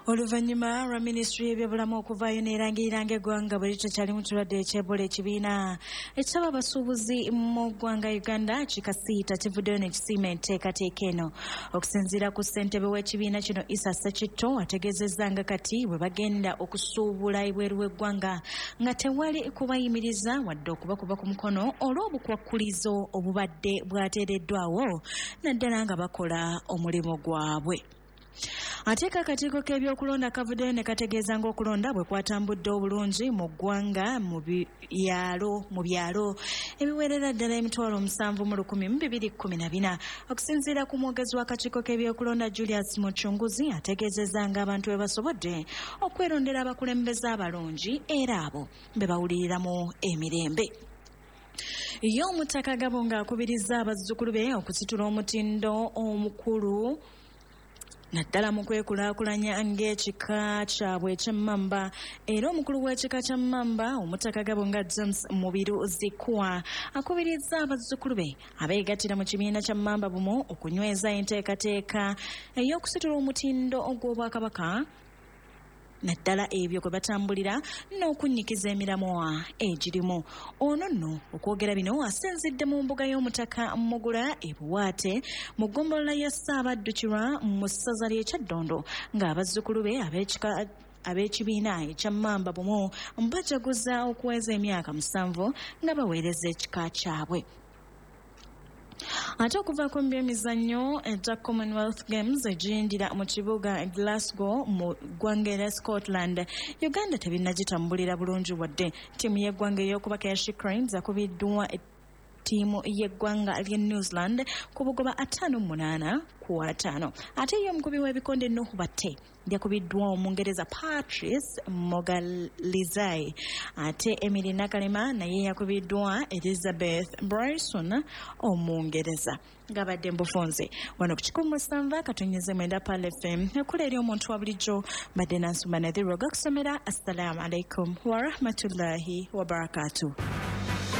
Oluvannyuma lwa minisitule y'ebyobulamu okuvaayo n'erangirira ng'eggwanga bwe litakyali mu kirwadde eky'Ebola ekibiina ekisaba abasuubuzi mu ggwanga Uganda kikasiita kivuddeyo ne kisiima enteekateeka eno. Okusinziira ku ssentebe w'ekibiina kino Issa Ssekitto ategeezezza nga kati bwe bagenda okusuubula ebweru w'eggwanga nga tewali kubayimiriza wadde okubakuba ku mukono olw'obukwakkulizo obubadde bwateereddwawo naddala nga bakola omulimu gwabwe. Ate akakiiko k'ebyokulonda kavuddeyo ne kategeeza ng'okulonda bwe kwatambudde obulungi mu ggwanga mu byalo ebiwerera ddala emitwalo 7,214. Okusinziira ku mwogezi w'akakiiko k'ebyokulonda Julius Muchunguzi ategeezezza ng'abantu bwe basobodde okwerondera abakulembeze abalungi era abo be bawuliriramu emirembe. Y'omutaka Gabo ng'akubiriza abazzukulu be okusitula omutindo omukulu naddala mu kwekulaakulanya ng'ekika kyabwe eky'emmamba era omukulu w'ekika kya mmamba omutaka Gabo nga James Mubiru Zikwa akubirizza abazzukulu be abeegattira mu kibiina kya mmamba bumu okunyweza enteekateeka ey'okusitula omutindo ogw'obwakabaka naddala ebyo kwe batambulira n'okunnyikiza emiramwa egirimu. Ono nno okwogera bino asinzidde mu mbuga y'omutaka Mugula e Buwaate mu ggombolola ya Ssaabaddukirwa mu ssaza ly'e Kyaddondo ng'abazzukulu be ab'ekibiina ekya mmamba bumu bajaguza okuweza emyaka 7 nga baweereza ekika kyabwe. Ate okuva ku by'emizannyo egya Commonwealth Games egiyindira mu kibuga Glasgow mu ggwanga erya Scotland, Uganda tebinnagitambulira bulungi wadde ttiimu y'eggwanga ey'okubaka ya She Cranes akubiddwa ttiimu y'eggwanga ly'e New Zealand ku bugoba 5-8 ate y'omukubi w'ebikonde Nuhu Batte yakubiddwa Omungereza Patrice Mogalizai ate Emily Nakalema naye yakubiddwa Elizabeth Bryson Omungereza. Ngabadde mbufunze wano ku 107.9 Pal FM ekula eri omuntu wa bulijjo badde Nansumba Nadhiro gakusomera. Assalamu alaikum wa rahmatullahi wa barakatuh.